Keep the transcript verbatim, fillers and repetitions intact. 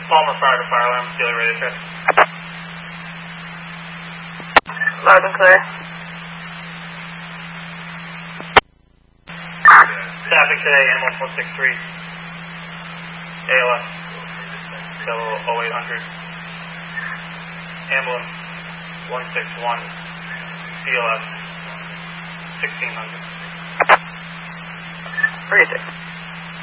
Palmer Fire to fire alarm, Steely radio check. Loud and clear. Traffic today, ambulance one six three. A L S. So oh eight hundred. Ambulance one six one. C L S sixteen hundred. Three six.